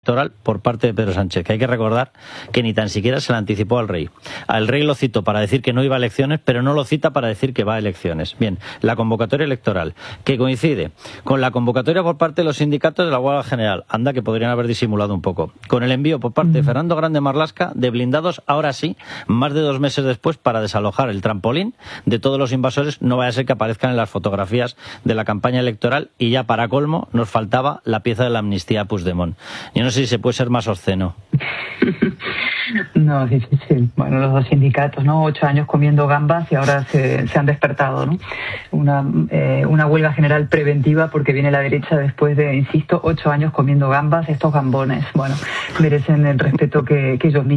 electoral por parte de Pedro Sánchez, que hay que recordar que ni tan siquiera se le anticipó al rey. Al rey lo citó para decir que no iba a elecciones, pero no lo cita para decir que va a elecciones. Bien, la convocatoria electoral, que coincide con la convocatoria por parte de los sindicatos de la huelga general, anda que podrían haber disimulado un poco, con el envío por parte de Fernando Grande Marlaska de blindados, ahora sí, más de 2 meses después, para desalojar el trampolín de todos los invasores, no vaya a ser que aparezcan en las fotografías de la campaña electoral, y ya para colmo nos faltaba la pieza de la amnistía a Puigdemont. Yo no sé si se puede ser más obsceno. No, es difícil. Bueno, los dos sindicatos, ¿no? 8 años comiendo gambas y ahora se han despertado, ¿no? Una huelga general preventiva porque viene la derecha después de, insisto, 8 años comiendo gambas. Estos gambones, bueno, merecen el respeto que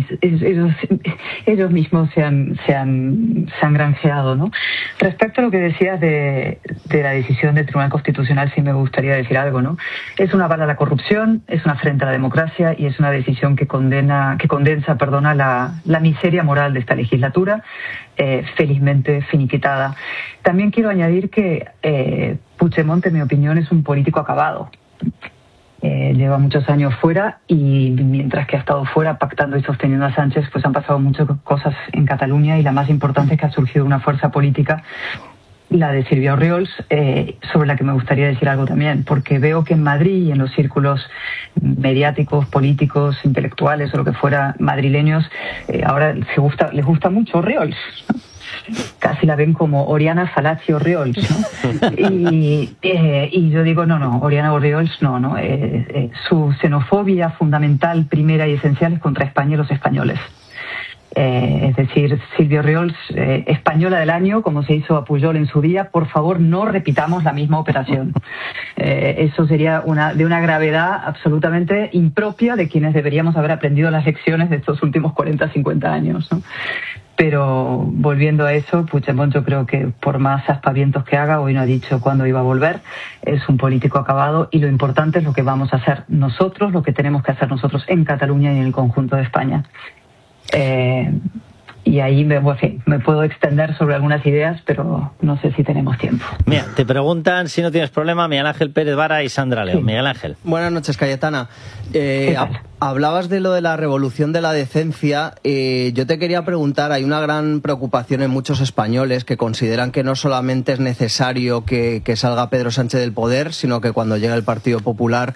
ellos mismos se han granjeado, ¿no? Respecto a lo que decías de la decisión del Tribunal Constitucional, sí me gustaría decir algo, ¿no? Es una bala a la corrupción, es una afrenta a la democracia y es una decisión que condensa la miseria moral de esta legislatura, felizmente finiquitada. También quiero añadir que Puigdemont, en mi opinión, es un político acabado. Lleva muchos años fuera y mientras que ha estado fuera pactando y sosteniendo a Sánchez, pues han pasado muchas cosas en Cataluña y la más importante es que ha surgido una fuerza política, la de Sílvia Orriols, sobre la que me gustaría decir algo también, porque veo que en Madrid y en los círculos mediáticos, políticos, intelectuales o lo que fuera madrileños, ahora les gusta mucho Orriols, ¿no? Casi la ven como Oriana Fallaci Orriols, ¿no? Y yo digo, no, Oriana Orriols no. Su xenofobia fundamental, primera y esencial es contra España y los españoles. Es decir, Sílvia Orriols, española del año, como se hizo a Pujol en su día, por favor no repitamos la misma operación. Eso sería de una gravedad absolutamente impropia de quienes deberíamos haber aprendido las lecciones de estos últimos 40, 50 años, ¿no? Pero volviendo a eso, Puigdemont, yo creo que por más aspavientos que haga, hoy no ha dicho cuándo iba a volver, es un político acabado y lo importante es lo que vamos a hacer nosotros, lo que tenemos que hacer nosotros en Cataluña y en el conjunto de España. Y ahí me puedo extender sobre algunas ideas, pero no sé si tenemos tiempo. Mira, te preguntan, si no tienes problema, Miguel Ángel Pérez Vara y Sandra León. Sí. Miguel Ángel. Buenas noches, Cayetana. Hablabas de lo de la revolución de la decencia. Yo te quería preguntar, hay una gran preocupación en muchos españoles que consideran que no solamente es necesario que salga Pedro Sánchez del poder, sino que cuando llegue el Partido Popular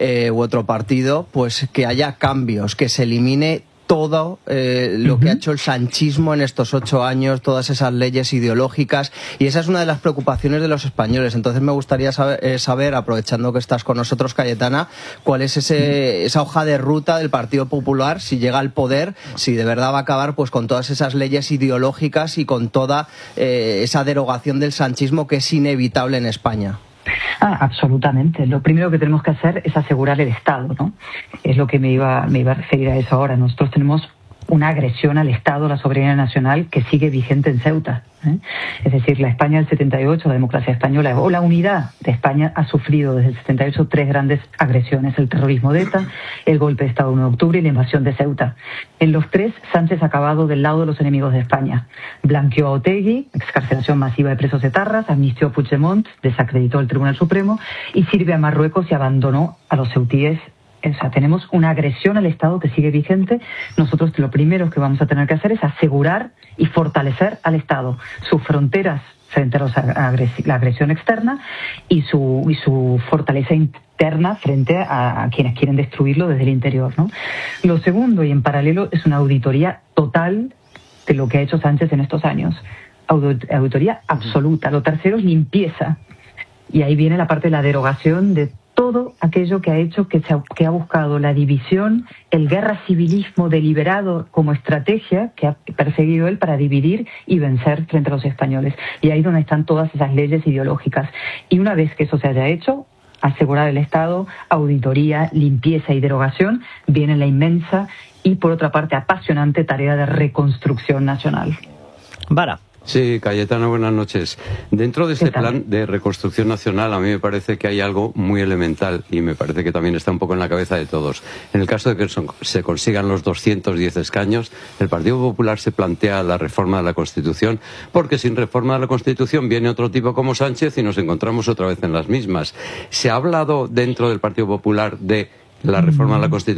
u otro partido, pues que haya cambios, que se elimine todo lo que ha hecho el sanchismo en estos 8 años, todas esas leyes ideológicas, y esa es una de las preocupaciones de los españoles. Entonces me gustaría saber, aprovechando que estás con nosotros, Cayetana, cuál es esa hoja de ruta del Partido Popular, si llega al poder, si de verdad va a acabar pues con todas esas leyes ideológicas y con toda esa derogación del sanchismo que es inevitable en España. Absolutamente. Lo primero que tenemos que hacer es asegurar el Estado, ¿no? Es lo que me iba a referir a eso ahora. Nosotros tenemos una agresión al Estado, a la soberanía nacional, que sigue vigente en Ceuta, ¿eh? Es decir, la España del 78, la democracia española o la unidad de España ha sufrido desde el 78 3 grandes agresiones: el terrorismo de ETA, el golpe de Estado del 1 de octubre y la invasión de Ceuta. En los 3, Sánchez ha acabado del lado de los enemigos de España. Blanqueó a Otegi, excarcelación masiva de presos etarras, amnistió a Puigdemont, desacreditó al Tribunal Supremo y sirve a Marruecos y abandonó a los ceutíes. O sea, tenemos una agresión al Estado que sigue vigente. Nosotros lo primero que vamos a tener que hacer es asegurar y fortalecer al Estado, sus fronteras frente a la agresión externa y su fortaleza interna frente a quienes quieren destruirlo desde el interior, ¿no? Lo segundo, y en paralelo, es una auditoría total de lo que ha hecho Sánchez en estos años. Auditoría absoluta. Lo tercero es limpieza. Y ahí viene la parte de la derogación de todo aquello que ha hecho, que ha buscado la división, el guerra civilismo deliberado como estrategia que ha perseguido él para dividir y vencer frente a los españoles. Y ahí es donde están todas esas leyes ideológicas. Y una vez que eso se haya hecho, asegurar el Estado, auditoría, limpieza y derogación, viene la inmensa y, por otra parte, apasionante tarea de reconstrucción nacional. Vara. Sí, Cayetano, buenas noches. Dentro de este plan de reconstrucción nacional, a mí me parece que hay algo muy elemental y me parece que también está un poco en la cabeza de todos. En el caso de que se consigan los 210 escaños, el Partido Popular se plantea la reforma de la Constitución, porque sin reforma de la Constitución viene otro tipo como Sánchez y nos encontramos otra vez en las mismas. ¿Se ha hablado dentro del Partido Popular de la reforma de la Constitución